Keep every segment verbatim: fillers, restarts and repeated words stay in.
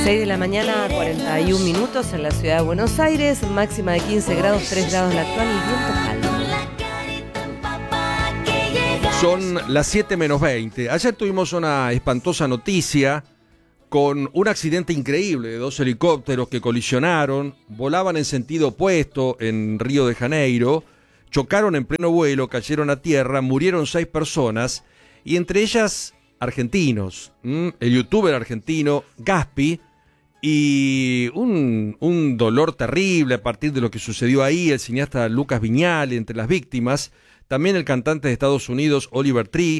seis de la mañana, cuarenta y un minutos en la ciudad de Buenos Aires, máxima de quince grados, tres grados la actual y viento calmo. Son las siete menos veinte. Ayer tuvimos una espantosa noticia con un accidente increíble de dos helicópteros que colisionaron, volaban en sentido opuesto en Río de Janeiro, chocaron en pleno vuelo, cayeron a tierra, murieron seis personas y entre ellas argentinos, ¿m? El youtuber argentino Gaspi y un, un dolor terrible a partir de lo que sucedió ahí, el cineasta Lucas Viñale entre las víctimas, también el cantante de Estados Unidos Oliver Tree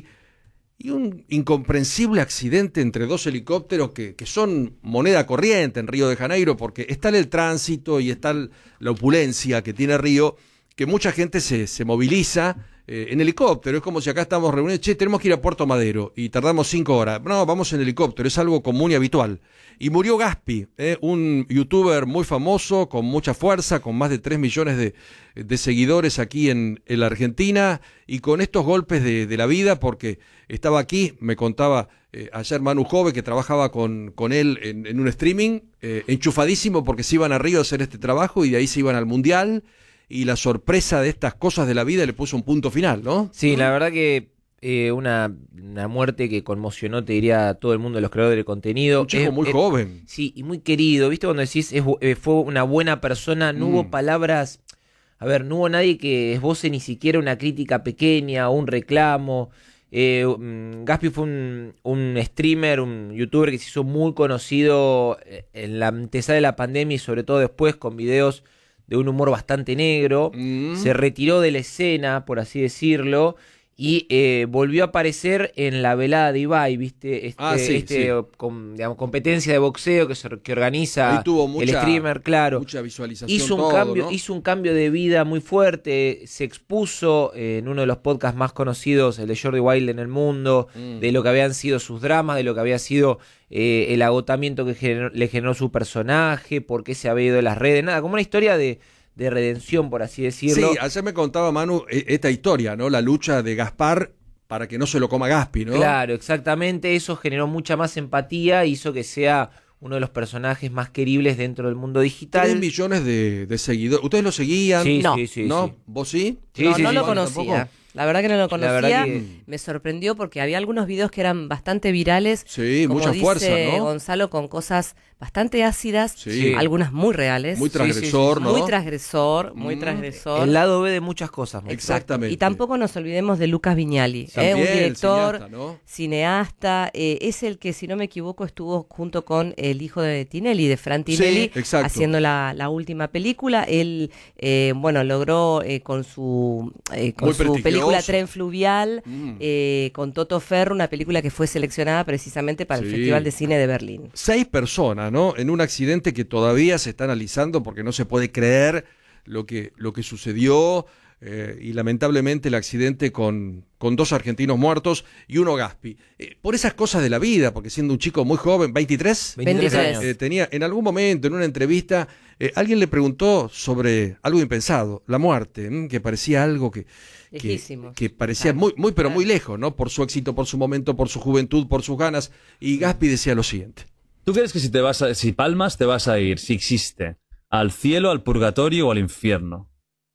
y un incomprensible accidente entre dos helicópteros que, que son moneda corriente en Río de Janeiro porque está el tránsito y está la opulencia que tiene Río, que mucha gente se, se moviliza Eh, en helicóptero. Es como si acá estamos reunidos, che, tenemos que ir a Puerto Madero y tardamos cinco horas. No, vamos en helicóptero, es algo común y habitual. Y murió Gaspi, eh, un youtuber muy famoso, con mucha fuerza, con más de tres millones de, de seguidores aquí en, en la Argentina, y con estos golpes de, de la vida, porque estaba aquí, me contaba eh, ayer Manu Jove, que trabajaba con, con él en, en un streaming, eh, enchufadísimo porque se iban a Río a hacer este trabajo y de ahí se iban al Mundial. Y la sorpresa de estas cosas de la vida le puso un punto final, ¿no? Sí, la verdad que eh, una, una muerte que conmocionó, te diría, a todo el mundo de los creadores de contenido. Un chico es, muy es, joven. Sí, y muy querido. ¿Viste cuando decís es, eh, fue una buena persona? No mm. hubo palabras... A ver, no hubo nadie que esboce ni siquiera una crítica pequeña o un reclamo. Eh, um, Gaspi fue un, un streamer, un youtuber que se hizo muy conocido en la antesala de la pandemia y sobre todo después con videos de un humor bastante negro, mm. se retiró de la escena, por así decirlo, y eh, volvió a aparecer en la velada de Ibai, ¿viste? Este, ah, sí, este sí. Com, digamos, competencia de boxeo que, se, que organiza Ahí tuvo mucha, el streamer, claro. Mucha visualización. Hizo un, todo, cambio, ¿no? hizo un cambio de vida muy fuerte, se expuso eh, en uno de los podcasts más conocidos, el de Jordi Wild en el mundo, mm. de lo que habían sido sus dramas, de lo que había sido eh, el agotamiento que generó, le generó su personaje, por qué se había ido de las redes, nada, como una historia de... de redención, por así decirlo. Sí, ayer me contaba Manu esta historia, ¿no? La lucha de Gaspar para que no se lo coma Gaspi, ¿no? Claro, exactamente. Eso generó mucha más empatía, hizo que sea uno de los personajes más queribles dentro del mundo digital. Tres millones de, de seguidores. ¿Ustedes lo seguían? Sí, no. sí, sí. ¿No? Sí. ¿Vos sí? sí no, sí, no sí, lo sí. conocía. ¿Tampoco? La verdad que no lo conocía, que... me sorprendió porque había algunos videos que eran bastante virales. Sí, como mucha dice fuerza, ¿no? Gonzalo, con cosas bastante ácidas, sí. algunas muy reales. Muy transgresor, sí, sí, sí. ¿no? Muy transgresor, muy mm. transgresor. El lado B de muchas cosas. ¿no? Exactamente. Y tampoco nos olvidemos de Lucas Viñali, ¿eh? Un director, cineasta, ¿no? cineasta eh, es el que, si no me equivoco, estuvo junto con el hijo de Tinelli, de Fran Tinelli, sí, haciendo la, la última película. Él, eh, bueno, logró eh, con su, eh, con su película Tren Fluvial, Mm. Eh, con Toto Ferro, una película que fue seleccionada precisamente para sí. el Festival de Cine de Berlín. Seis personas, ¿no? En un accidente que todavía se está analizando porque no se puede creer lo que, lo que sucedió eh, y lamentablemente el accidente con, con dos argentinos muertos y uno Gaspi. Eh, por esas cosas de la vida, porque siendo un chico muy joven, ¿veintitrés? veintitrés años. Eh, tenía, en algún momento, en una entrevista, eh, alguien le preguntó sobre algo impensado, la muerte, ¿m? que parecía algo que... Que, que parecía claro, muy, muy, pero claro. muy lejos, ¿no? Por su éxito, por su momento, por su juventud, por sus ganas. Y Gaspi decía lo siguiente. ¿Tú crees que si te vas a, si palmas te vas a ir, si existe, al cielo, al purgatorio o al infierno?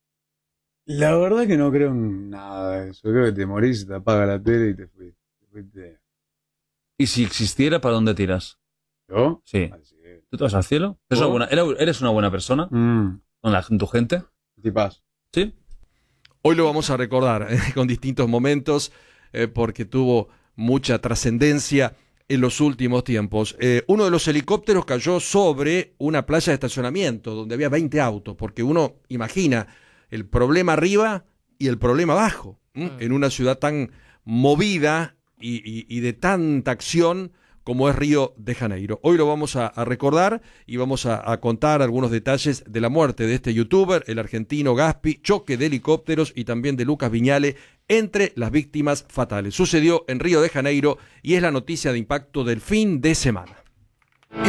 La verdad que no creo en nada de eso. Creo que te morís, te apaga la tele y te fuiste. Te fuiste. ¿Y si existiera, para dónde tiras? ¿Yo? Sí. ¿Tú te vas al cielo? ¿Eres, una buena, ¿eres una buena persona? Mm. ¿Con la, tu gente? Tipaz. ¿Sí? Hoy lo vamos a recordar eh, con distintos momentos eh, porque tuvo mucha trascendencia en los últimos tiempos. Eh, uno de los helicópteros cayó sobre una playa de estacionamiento donde había veinte autos, porque uno imagina el problema arriba y el problema abajo, ¿m? Mm. en una ciudad tan movida y, y, y de tanta acción como es Río de Janeiro. Hoy lo vamos a, a recordar y vamos a, a contar algunos detalles de la muerte de este youtuber, el argentino Gaspi, choque de helicópteros y también de Lucas Viñale entre las víctimas fatales. Sucedió en Río de Janeiro y es la noticia de impacto del fin de semana.